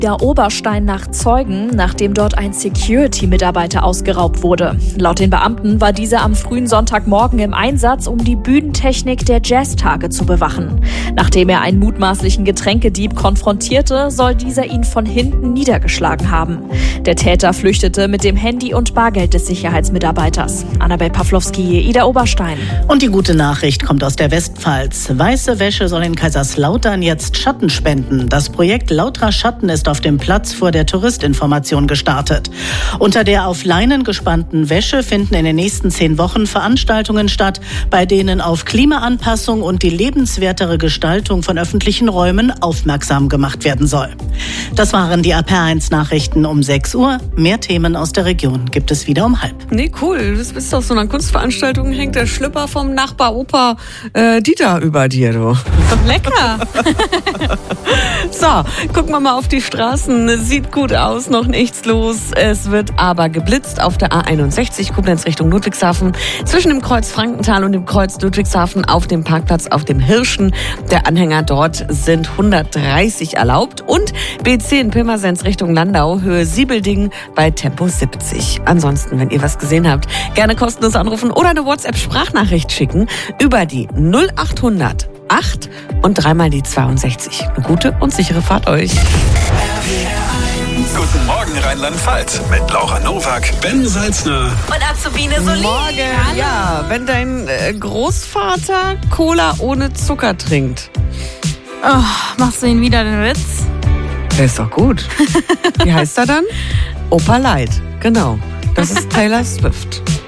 Der Oberstein nach Zeugen, nachdem dort ein Security-Mitarbeiter ausgeraubt wurde. Laut den Beamten war dieser am frühen Sonntagmorgen im Einsatz, um die Bühnentechnik der Jazztage zu bewachen. Nachdem er einen mutmaßlichen Getränkedieb konfrontierte, soll dieser ihn von hinten niedergeschlagen haben. Der Täter flüchtete mit dem Handy und Bargeld des Sicherheitsmitarbeiters. Annabel Pawlowski, Ida Oberstein. Und die gute Nachricht kommt aus der Westpfalz. Weiße Wäsche soll in Kaiserslautern jetzt Schatten spenden. Das Projekt Lautra Schatten ist auf dem Platz vor der Touristinformation gestartet. Unter der auf Leinen gespannten Wäsche finden in den nächsten 10 Wochen Veranstaltungen statt, bei denen auf Klimaanpassung und die lebenswertere Gestaltung von öffentlichen Räumen aufmerksam gemacht werden soll. Das waren die AP1-Nachrichten um 6 Uhr. Mehr Themen aus der Region gibt es wieder um 12:30. Nee, cool. Du bist auf so einer Kunstveranstaltung, hängt der Schlüpper vom Nachbar Opa Dieter über dir, du. Lecker. So, gucken wir mal auf die Straßen. Sieht gut aus, noch nichts los. Es wird aber geblitzt auf der A61 Koblenz Richtung Ludwigshafen. Zwischen dem Kreuz Frankenthal und dem Kreuz Ludwigshafen auf dem Parkplatz auf dem Hirschen. Der Anhänger dort sind 130 erlaubt. Und B10 Pirmasens Richtung Landau, Höhe Siebelding bei Tempo 70. Ansonsten, wenn ihr was gesehen habt, gerne kostenlos anrufen oder eine WhatsApp-Sprachnachricht schicken über die 0800 8 und 3 die 62. Eine gute und sichere Fahrt euch. Guten Morgen Rheinland-Pfalz mit Laura Nowak, Ben Salzner Und Azubine Solin. Morgen, ja, wenn dein Großvater Cola ohne Zucker trinkt. Oh, machst du ihn wieder den Witz? Der ist doch gut. Wie heißt er dann? Opa Light, genau. Das ist Taylor Swift.